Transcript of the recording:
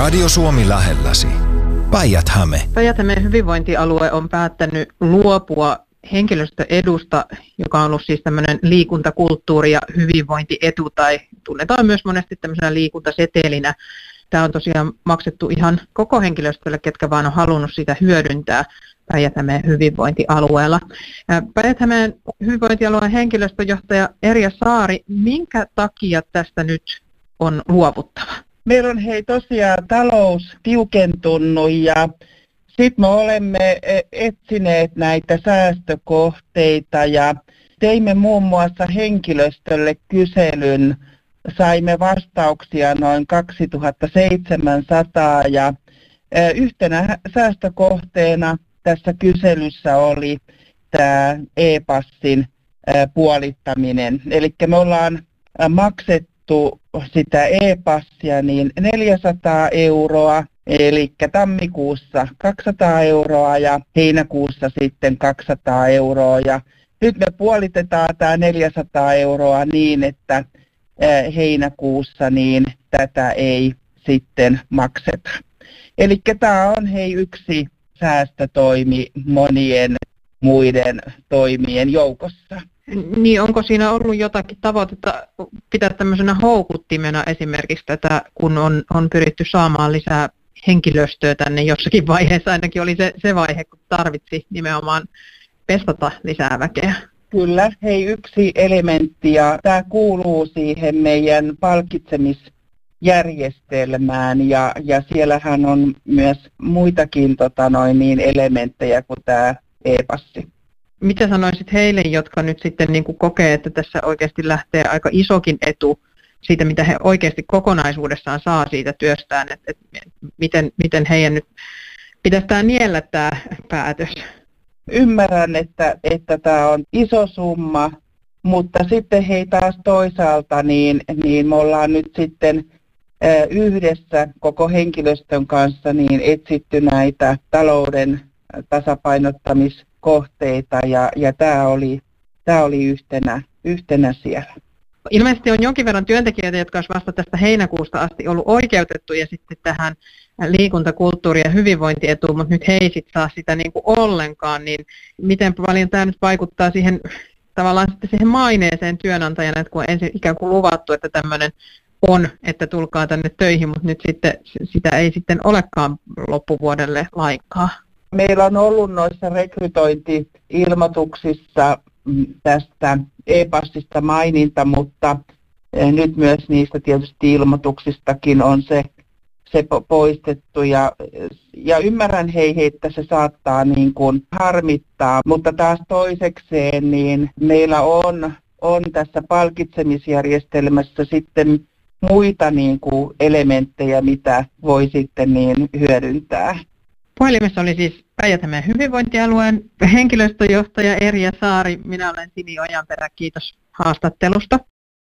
Radio Suomi lähelläsi. Päijät-Häme. Päijät-Hämeen hyvinvointialue on päättänyt luopua henkilöstöedusta, joka on ollut siis tämmöinen liikuntakulttuuri- ja hyvinvointietu, tai tunnetaan myös monesti tämmöisenä liikuntasetelinä. Tämä on tosiaan maksettu ihan koko henkilöstölle, ketkä vaan on halunnut sitä hyödyntää Päijät-Hämeen hyvinvointialueella. Päijät-Hämeen hyvinvointialueen henkilöstöjohtaja Erja Saari, minkä takia tästä nyt on luovuttava? Meillä on tosiaan talous tiukentunut ja sitten me olemme etsineet näitä säästökohteita ja teimme muun muassa henkilöstölle kyselyn. Saimme vastauksia noin 2700 ja yhtenä säästökohteena tässä kyselyssä oli tämä e-passin puolittaminen. Eli me ollaan maksettu sitä e-passia niin 400 €, eli tammikuussa 200 € ja heinäkuussa sitten 200 €. Ja nyt me puolitetaan tämä 400 € niin, että heinäkuussa niin tätä ei sitten makseta. Eli tämä on yksi säästötoimi monien muiden toimien joukossa. Niin, onko siinä ollut jotakin tavoitetta pitää tämmöisenä houkuttimena esimerkiksi tätä, kun on pyritty saamaan lisää henkilöstöä tänne jossakin vaiheessa, ainakin oli se vaihe, kun tarvitsi nimenomaan pestata lisää väkeä? Kyllä, yksi elementti ja tämä kuuluu siihen meidän palkitsemisjärjestelmään ja siellähän on myös muitakin elementtejä kuin tämä e-passi. Mitä sanoisit heille, jotka nyt sitten niin kuin kokee, että tässä oikeasti lähtee aika isokin etu siitä, mitä he oikeasti kokonaisuudessaan saa siitä työstään, että miten heidän nyt pitäisi tämä niellä tämä päätös? Ymmärrän, että tämä on iso summa, mutta sitten taas toisaalta niin me ollaan nyt sitten yhdessä koko henkilöstön kanssa niin etsitty näitä talouden tasapainottamiskohteita ja tämä oli yhtenä siellä. Ilmeisesti on jonkin verran työntekijöitä, jotka olisivat vasta tästä heinäkuusta asti ollut oikeutettuja sitten tähän liikuntakulttuuri- ja hyvinvointietuun, mutta nyt he ei sitten saa sitä niin kuin ollenkaan, niin miten paljon tämä nyt vaikuttaa siihen tavallaan sitten siihen maineeseen työnantajana, että kun on ensin ikään kuin luvattu, että tämmöinen on, että tulkaa tänne töihin, mutta nyt sitten sitä ei sitten olekaan loppuvuodelle lainkaan. Meillä on ollut noissa rekrytointi-ilmoituksissa tästä e-passista maininta, mutta nyt myös niistä tietysti ilmoituksistakin on se poistettu ja ymmärrän että se saattaa niin kuin harmittaa, mutta taas toisekseen niin meillä on tässä palkitsemisjärjestelmässä sitten muita niin kuin elementtejä, mitä voi sitten niin hyödyntää. Puhelimessa oli siis Päijät-Hämeen hyvinvointialueen henkilöstöjohtaja Erja Saari. Minä olen Sini Ojanperä. Kiitos haastattelusta.